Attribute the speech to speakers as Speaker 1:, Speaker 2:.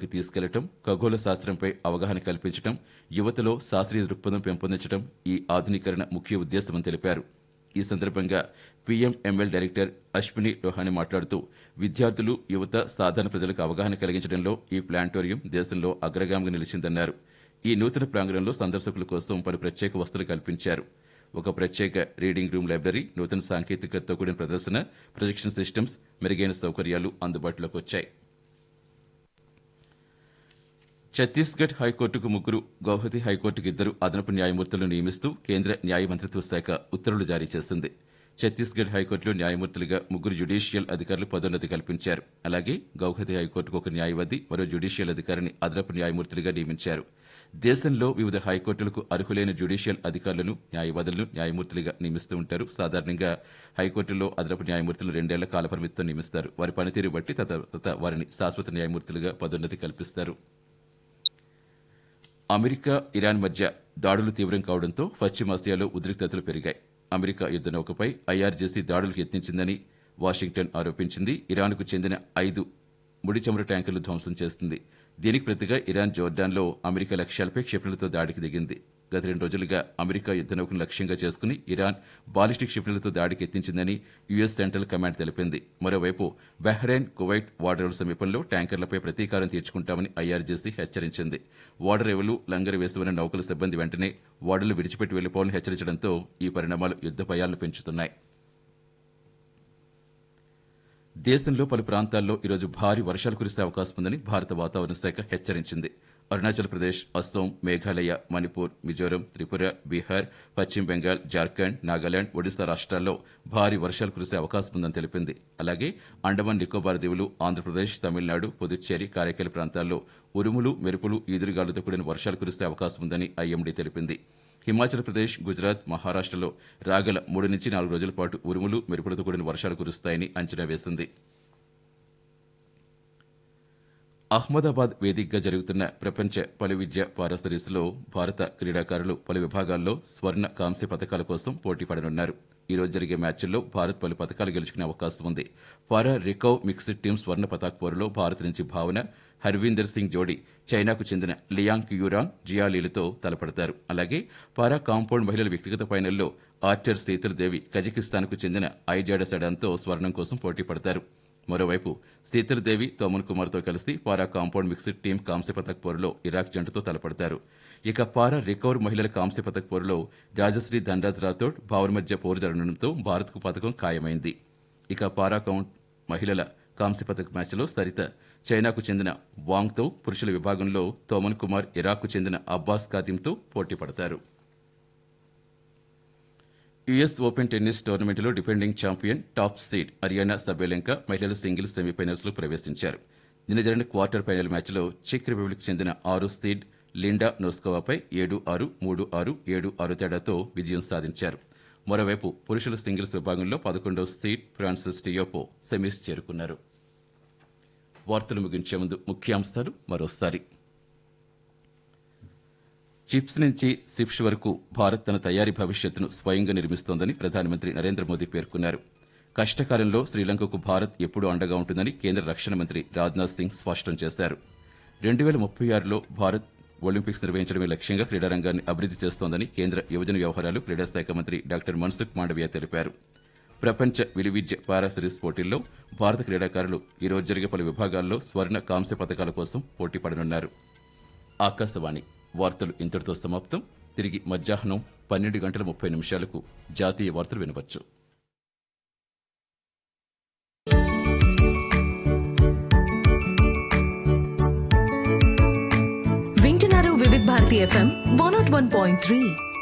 Speaker 1: ప్రజల్లోకి తీసుకెళ్లడం, ఖగోళ శాస్త్రంపై అవగాహన కల్పించడం, యువతలో శాస్త్రీయ దృక్పథం పెంపొందించడం ఈ ఆధునీకరణ ముఖ్య ఉద్దేశమని తెలిపారు. ఈ సందర్భంగా పీఎంఎంఎల్ డైరెక్టర్ అశ్విని లోహాని మాట్లాడుతూ విద్యార్థులు, యువత, సాధారణ ప్రజలకు అవగాహన కలిగించడంలో ఈ ప్లానిటోరియం దేశంలో అగ్రగామిగా నిలిచిందన్నారు. ఈ నూతన ప్రాంగణంలో సందర్శకుల కోసం పలు ప్రత్యేక వసతులు కల్పించారు. ఒక ప్రత్యేక రీడింగ్ రూమ్ లైబ్రరీ, నూతన సాంకేతికతతో కూడిన ప్రదర్శన, ప్రొజెక్షన్ సిస్టమ్స్, మెరుగైన సౌకర్యాలు అందుబాటులోకి వచ్చాయి. ఛత్తీస్గఢ్ హైకోర్టుకు 3, గౌహతి హైకోర్టుకు 2 అదనపు న్యాయమూర్తులను నియమిస్తూ కేంద్ర న్యాయ మంత్రిత్వ శాఖ ఉత్తర్వులు జారీ చేసింది. ఛత్తీస్గఢ్ హైకోర్టులో న్యాయమూర్తులుగా 3 జ్యుడిషియల్ అధికారులు పదోన్నతి కల్పించారు. అలాగే గౌహతి హైకోర్టుకు 1 న్యాయవాది, మరో జ్యుడిషియల్ అధికారిని అదనపు న్యాయమూర్తులుగా నియమించారు. దేశంలో వివిధ హైకోర్టులకు అర్హులైన జ్యుడిషియల్ అధికారులను, న్యాయవాదులను న్యాయమూర్తులుగా నియమిస్తూ ఉంటారు. సాధారణంగా హైకోర్టులో అదనపు న్యాయమూర్తులు 2 ఏళ్ల కాలపరిమితితో నియమిస్తారు. వారి పనితీరు బట్టి తర్వాత వారిని శాశ్వత న్యాయమూర్తులుగా పదోన్నతి కల్పిస్తారు. అమెరికా, ఇరాన్ మధ్య దాడులు తీవ్రం కావడంతో పశ్చిమాసియాలో ఉద్రిక్తతలు పెరిగాయి. అమెరికా యుద్ద నౌకపై ఐఆర్జీసీ దాడులకు యత్నించిందని వాషింగ్టన్ ఆరోపించింది. ఇరాన్కు చెందిన 5 ముడి చమురు ట్యాంకర్లు ధ్వంసం చేస్తుంది. దీనికి ప్రతిగా ఇరాన్ జోర్డాన్లో అమెరికా లక్ష్యాలపై క్షిపణులతో దాడికి దిగింది. గత 2 రోజులుగా అమెరికా యుద్ద నౌకను లక్ష్యంగా చేసుకుని ఇరాన్ బాలిస్టిక్ క్షిపణులతో దాడికి యత్నించిందని యుఎస్ సెంట్రల్ కమాండ్ తెలిపింది. మరోవైపు బహ్రెయిన్, కువైట్ ఓడరేవుల సమీపంలో ట్యాంకర్లపై ప్రతీకారం తీర్చుకుంటామని ఐఆర్జీసీ హెచ్చరించింది. ఓడరేవులు, లంగరు వేసి ఉన్న నౌకల సిబ్బంది వెంటనే ఓడలు విడిచిపెట్టి వెళ్లిపోవాలని హెచ్చరించడంతో ఈ పరిణామాలు యుద్ద భయాలను పెంచుతున్నాయి. దేశంలో పలు ప్రాంతాల్లో ఈరోజు భారీ వర్షాలు కురిసే అవకాశం ఉందని భారత వాతావరణ శాఖ హెచ్చరించింది. అరుణాచల్ ప్రదేశ్, అస్సోం, మేఘాలయ, మణిపూర్, మిజోరం, త్రిపుర, బీహార్, పశ్చిమ బెంగాల్, జార్ఖండ్, నాగాలాండ్, ఒడిశా రాష్ట్రాల్లో భారీ వర్షాలు కురిసే అవకాశం ఉందని తెలిపింది. అలాగే అండమాన్ నికోబార్ దీవులు, ఆంధ్రప్రదేశ్, తమిళనాడు, పుదుచ్చేరి, కారైకల్ ప్రాంతాల్లో ఉరుములు, మెరుపులు, ఈదురుగాలులతో కూడిన వర్షాలు కురిసే అవకాశం ఉందని ఐఎండీ తెలిపింది. హిమాచల్ ప్రదేశ్, గుజరాత్, మహారాష్టలో రాగల 3 నుంచి 4 రోజుల పాటు ఉరుములు, మెరుపులతో కూడిన వర్షాలు కురుస్తాయని అంచనా వేసింది. అహ్మదాబాద్ వేదికగా జరుగుతున్న ప్రపంచ పలు విద్య పారా సిరీస్లో భారత క్రీడాకారులు పలు విభాగాల్లో స్వర్ణ, కాంస్య పతకాల కోసం పోటీ పడనున్నారు. ఈ రోజు జరిగే మ్యాచ్ల్లో భారత్ పలు పతకాలు గెలుచుకునే అవకాశం ఉంది. పారా రికర్వ్ మిక్స్డ్ టీమ్ స్వర్ణ పతాక్ పోరులో భారత్ నుంచి భావన, హర్వీందర్ సింగ్ జోడీ చైనాకు చెందిన లియాంగ్ క్యూరాంగ్, జియాలీలతో తలపడతారు. అలాగే పారా కాంపౌండ్ మహిళల వ్యక్తిగత ఫైనల్లో ఆర్చర్ శీతల్ దేవి కజకిస్తాన్కు చెందిన ఐజాడా సడాన్తో స్వర్ణం కోసం పోటీ పడతారు. మరోవైపు శీతల్ దేవి తోమన్ కుమార్తో కలిసి పారా కాంపౌండ్ మిక్స్డ్ టీం కాంస్య పతక్ పోరులో ఇరాక్ జంటతో తలపడతారు. ఇక పారా రికర్వ్ మహిళల కాంస్య పతక్ పోరులో రాజశ్రీ ధనరాజ్ రాథోడ్, భావన మధ్య పోరు జరగడంతో భారత్కు పతకం ఖాయమైంది. ఇక పారా కౌంట్ మహిళల కాంస్య పతక్ మ్యాచ్లో సరిత చైనాకు చెందిన వాంగ్తో, పురుషుల విభాగంలో తోమన్ కుమార్ ఇరాక్కు చెందిన అబ్బాస్ కాతింతో పోటీ పడతారు. యుఎస్ ఓపెన్ టెన్నిస్ టోర్నమెంట్లో defending champion, top seed Ariyana సబెలెంకా మహిళల సింగిల్స్ సెమీఫైనల్స్లో ప్రవేశించారు. నిన్న జరిగిన క్వార్టర్ ఫైనల్ మ్యాచ్లో చెక్ రిపబ్లిక్ చెందిన 6 సీడ్ లిండా నోస్కోవాపై 7-6, 3-6, 7-6 తేడాతో విజయం సాధించారు. మరోవైపు పురుషుల సింగిల్స్ విభాగంలో 11వ సీడ్ ఫ్రాన్సిస్ టియోపో సెమీస్ చేరుకున్నారు. వార్తలు ముగించే ముందు ముఖ్యాంశాలు మరోసారి. చిప్స్ నుంచి సిప్స్ వరకు భారత్ తన తయారీ భవిష్యత్తును స్వయంగా నిర్మిస్తోందని ప్రధానమంత్రి నరేంద్ర మోదీ పేర్కొన్నారు. కష్టకాలంలో శ్రీలంకకు భారత్ ఎప్పుడూ అండగా ఉంటుందని కేంద్ర రక్షణ మంత్రి రాజ్నాథ్ సింగ్ స్పష్టం చేశారు. 2036లో భారత్ ఒలింపిక్స్ నిర్వహించడమే లక్ష్యంగా క్రీడారంగాన్ని అభివృద్ది చేస్తోందని కేంద్ర యువజన వ్యవహారాలు, క్రీడా శాఖ మంత్రి డాక్టర్ మన్సుఖ్ మాండవీయ తెలిపారు. ప్రపంచ విలువిద్య పారా సిరీస్ పోటీల్లో భారత క్రీడాకారులు ఈ రోజు జరిగే పలు విభాగాల్లో స్వర్ణ, కాంస్య పతకాల కోసం పోటీ పడనున్నారు. ఆకాశవాణి వార్తలు ఇంతటితో సమాప్తం. తిరిగి మధ్యాహ్నం 12:30 జాతీయ వార్తలు వినవచ్చు.
Speaker 2: వింటున్నారు వివిధ భారతి FM 101.3.